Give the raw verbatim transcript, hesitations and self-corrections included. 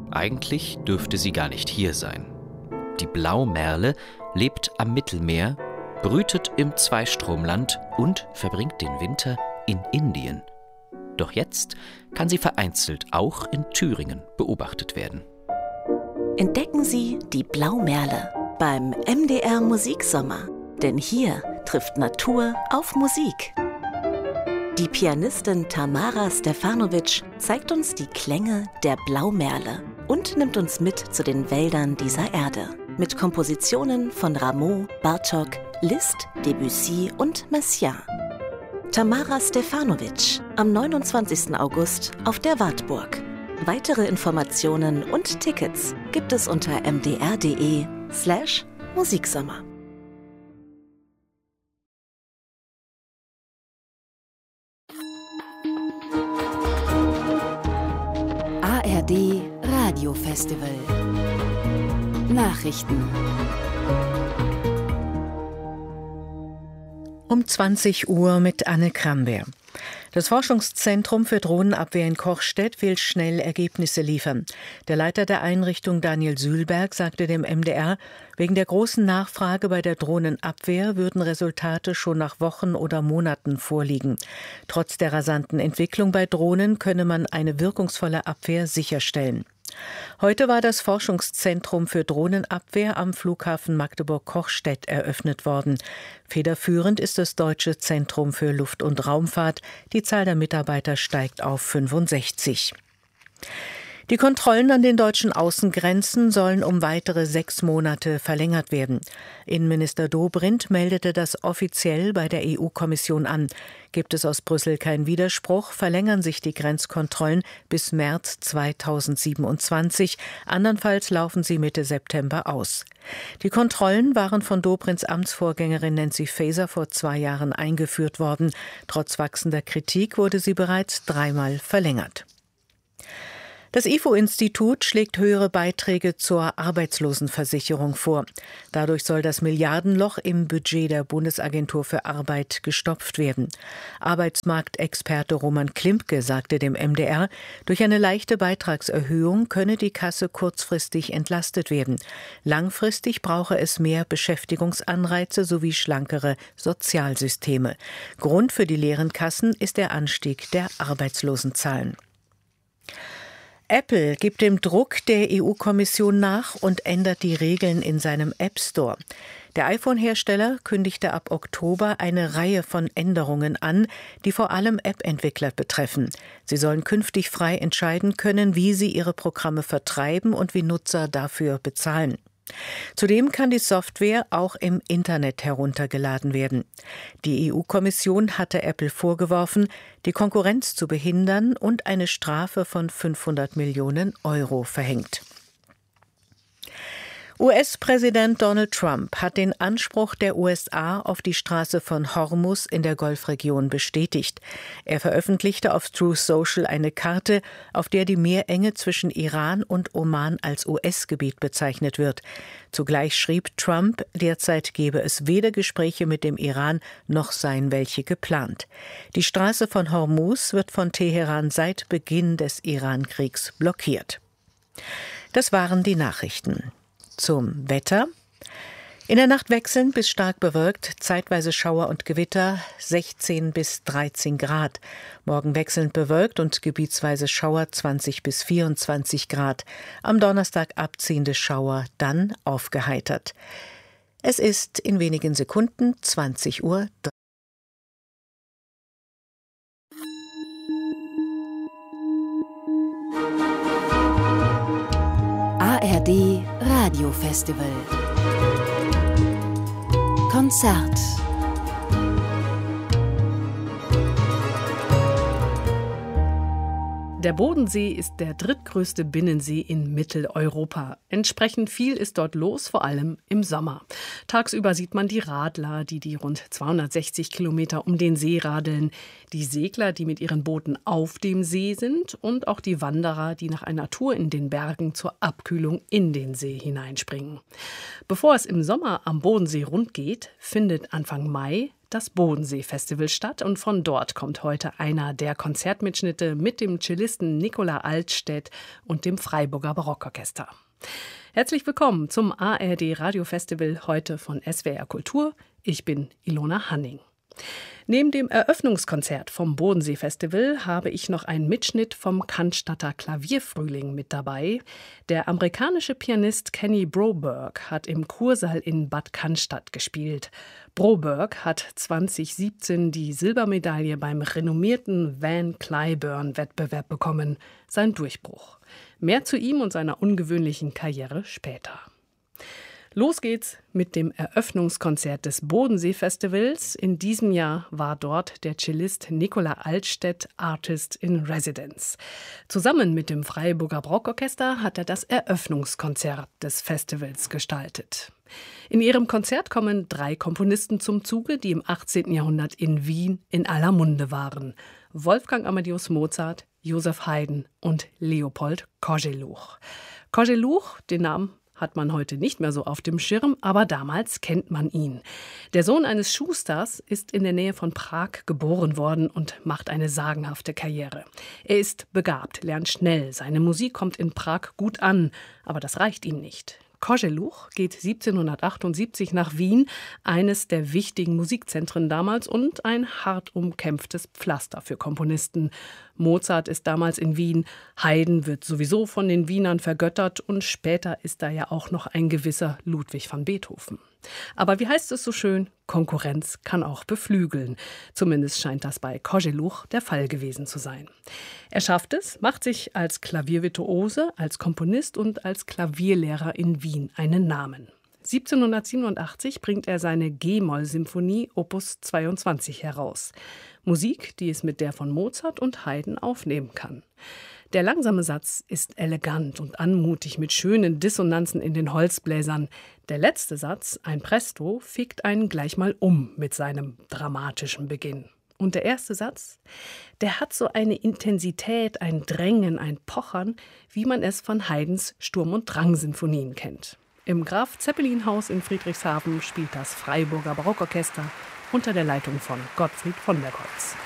Eigentlich dürfte sie gar nicht hier sein. Die Blaumerle lebt am Mittelmeer, brütet im Zweistromland und verbringt den Winter in Indien. Doch jetzt kann sie vereinzelt auch in Thüringen beobachtet werden. Entdecken Sie die Blaumerle beim M D R Musiksommer. Denn hier trifft Natur auf Musik. Die Pianistin Tamara Stefanovic zeigt uns die Klänge der Blaumerle und nimmt uns mit zu den Wäldern dieser Erde. Mit Kompositionen von Rameau, Bartók, Liszt, Debussy und Messiaen. Tamara Stefanovic am neunundzwanzigsten August auf der Wartburg. Weitere Informationen und Tickets gibt es unter mdr.de slash Musiksommer. A R D Radio Festival Nachrichten. Um zwanzig Uhr mit Anne Kramberg. Das Forschungszentrum für Drohnenabwehr in Kochstedt will schnell Ergebnisse liefern. Der Leiter der Einrichtung, Daniel Sühlberg, sagte dem M D R, wegen der großen Nachfrage bei der Drohnenabwehr würden Resultate schon nach Wochen oder Monaten vorliegen. Trotz der rasanten Entwicklung bei Drohnen könne man eine wirkungsvolle Abwehr sicherstellen. Heute war das Forschungszentrum für Drohnenabwehr am Flughafen Magdeburg-Kochstedt eröffnet worden. Federführend ist das Deutsche Zentrum für Luft- und Raumfahrt. Die Zahl der Mitarbeiter steigt auf fünfundsechzig. Die Kontrollen an den deutschen Außengrenzen sollen um weitere sechs Monate verlängert werden. Innenminister Dobrindt meldete das offiziell bei der E U-Kommission an. Gibt es aus Brüssel keinen Widerspruch, verlängern sich die Grenzkontrollen bis März zweitausendsiebenundzwanzig. Andernfalls laufen sie Mitte September aus. Die Kontrollen waren von Dobrindts Amtsvorgängerin Nancy Faeser vor zwei Jahren eingeführt worden. Trotz wachsender Kritik wurde sie bereits dreimal verlängert. Das I F O-Institut schlägt höhere Beiträge zur Arbeitslosenversicherung vor. Dadurch soll das Milliardenloch im Budget der Bundesagentur für Arbeit gestopft werden. Arbeitsmarktexperte Roman Klimke sagte dem M D R, durch eine leichte Beitragserhöhung könne die Kasse kurzfristig entlastet werden. Langfristig brauche es mehr Beschäftigungsanreize sowie schlankere Sozialsysteme. Grund für die leeren Kassen ist der Anstieg der Arbeitslosenzahlen. Apple gibt dem Druck der E U-Kommission nach und ändert die Regeln in seinem App Store. Der iPhone-Hersteller kündigte ab Oktober eine Reihe von Änderungen an, die vor allem App-Entwickler betreffen. Sie sollen künftig frei entscheiden können, wie sie ihre Programme vertreiben und wie Nutzer dafür bezahlen. Zudem kann die Software auch im Internet heruntergeladen werden. Die E U-Kommission hatte Apple vorgeworfen, die Konkurrenz zu behindern und eine Strafe von fünfhundert Millionen Euro verhängt. U S-Präsident Donald Trump hat den Anspruch der U S A auf die Straße von Hormuz in der Golfregion bestätigt. Er veröffentlichte auf Truth Social eine Karte, auf der die Meerenge zwischen Iran und Oman als U S-Gebiet bezeichnet wird. Zugleich schrieb Trump, derzeit gebe es weder Gespräche mit dem Iran noch seien welche geplant. Die Straße von Hormuz wird von Teheran seit Beginn des Iran-Kriegs blockiert. Das waren die Nachrichten. Zum Wetter. In der Nacht wechselnd bis stark bewölkt, zeitweise Schauer und Gewitter, sechzehn bis dreizehn Grad. Morgen wechselnd bewölkt und gebietsweise Schauer, zwanzig bis vierundzwanzig Grad. Am Donnerstag abziehende Schauer, dann aufgeheitert. Es ist in wenigen Sekunden zwanzig Uhr. A R D Radio Festival Konzert. Der Bodensee ist der drittgrößte Binnensee in Mitteleuropa. Entsprechend viel ist dort los, vor allem im Sommer. Tagsüber sieht man die Radler, die die rund zweihundertsechzig Kilometer um den See radeln, die Segler, die mit ihren Booten auf dem See sind und auch die Wanderer, die nach einer Tour in den Bergen zur Abkühlung in den See hineinspringen. Bevor es im Sommer am Bodensee rund geht, findet Anfang Mai das Bodensee-Festival statt und von dort kommt heute einer der Konzertmitschnitte mit dem Cellisten Nicola Altstädt und dem Freiburger Barockorchester. Herzlich willkommen zum A R D Radiofestival, heute von S W R Kultur. Ich bin Ilona Hanning. Neben dem Eröffnungskonzert vom Bodensee-Festival habe ich noch einen Mitschnitt vom Cannstatter Klavierfrühling mit dabei. Der amerikanische Pianist Kenny Broberg hat im Kursaal in Bad Cannstatt gespielt. Broberg hat zwanzig siebzehn die Silbermedaille beim renommierten Van Cliburn-Wettbewerb bekommen. Sein Durchbruch. Mehr zu ihm und seiner ungewöhnlichen Karriere später. Los geht's mit dem Eröffnungskonzert des Bodensee-Festivals. In diesem Jahr war dort der Cellist Nicola Altstädt Artist in Residence. Zusammen mit dem Freiburger Barockorchester hat er das Eröffnungskonzert des Festivals gestaltet. In ihrem Konzert kommen drei Komponisten zum Zuge, die im achtzehnten Jahrhundert in Wien in aller Munde waren: Wolfgang Amadeus Mozart, Joseph Haydn und Leopold Koželuch. Koželuch, den Namen hat man heute nicht mehr so auf dem Schirm, aber damals kennt man ihn. Der Sohn eines Schusters ist in der Nähe von Prag geboren worden und macht eine sagenhafte Karriere. Er ist begabt, lernt schnell, seine Musik kommt in Prag gut an, aber das reicht ihm nicht. Koželuch geht siebzehnhundertachtundsiebzig nach Wien, eines der wichtigen Musikzentren damals und ein hart umkämpftes Pflaster für Komponisten. Mozart ist damals in Wien, Haydn wird sowieso von den Wienern vergöttert und später ist da ja auch noch ein gewisser Ludwig van Beethoven. Aber wie heißt es so schön, Konkurrenz kann auch beflügeln. Zumindest scheint das bei Koželuch der Fall gewesen zu sein. Er schafft es, macht sich als Klaviervirtuose, als Komponist und als Klavierlehrer in Wien einen Namen. siebzehnhundertsiebenundachtzig bringt er seine G-Moll-Symphonie Opus zweiundzwanzig heraus. Musik, die es mit der von Mozart und Haydn aufnehmen kann. Der langsame Satz ist elegant und anmutig mit schönen Dissonanzen in den Holzbläsern. Der letzte Satz, ein Presto, fickt einen gleich mal um mit seinem dramatischen Beginn. Und der erste Satz, der hat so eine Intensität, ein Drängen, ein Pochern, wie man es von Haydns Sturm- und Drang-Sinfonien kennt. Im Graf-Zeppelin-Haus in Friedrichshafen spielt das Freiburger Barockorchester unter der Leitung von Gottfried von der Goltz.